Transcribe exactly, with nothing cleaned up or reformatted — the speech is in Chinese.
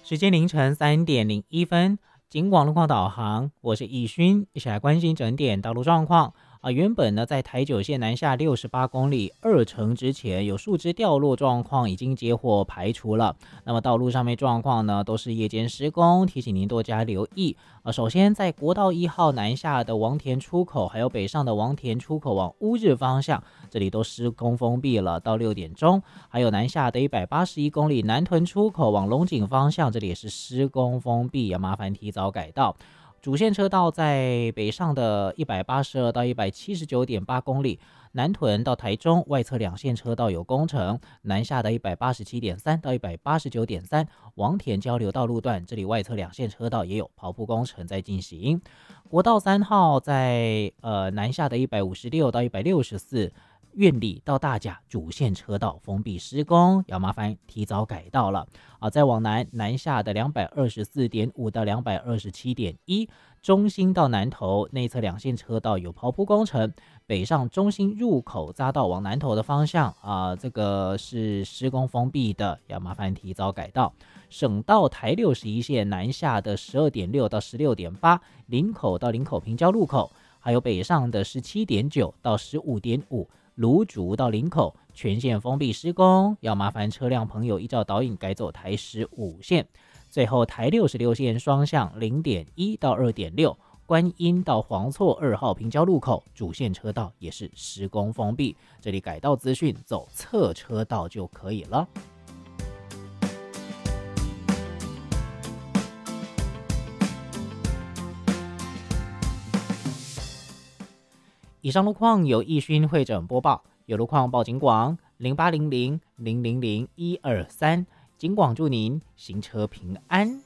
时间凌晨三点零一分，警广路况导航，我是易勋，一起来关心整点道路状况。啊，原本呢，在台九线南下六十八公里二城之前，有树枝掉落状况已经接获排除了。那么道路上面状况呢，都是夜间施工，提醒您多加留意。啊，首先在国道一号南下的王田出口，还有北上的王田出口往乌日方向，这里都施工封闭了，到六点钟。还有南下的一百八十一公里南屯出口往龙井方向，这里也是施工封闭，要麻烦提早改道。主线车道在北上的一百八十二到一百七十九点八公里，南屯到台中外侧两线车道有工程，南下的一百八十七点三到一百八十九点三，王田交流道路段，这里外侧两线车道也有刨铺工程在进行。国道三号在呃南下的一百五十六到一百六十四。院里到大甲主线车道封闭施工，要麻烦提早改道了啊！再往南南下的两百二十四点五到两百二十七点一，中心到南投内侧两线车道有刨铺工程，北上中心入口匝道往南投的方向啊，这个是施工封闭的，要麻烦提早改道。省道台六十一线南下的十二点六到十六点八，林口到林口平交路口，还有北上的十七点九到十五点五。芦竹到林口全线封闭施工，要麻烦车辆朋友依照导引改走台十五线。最后台六十六线双向 零点一到二点六，观音到黄厝二号平交路口主线车道也是施工封闭，这里改道资讯走侧车道就可以了。以上路况由易勋会诊播报，有路况报警广零八零零零零零一二三，警广祝您行车平安。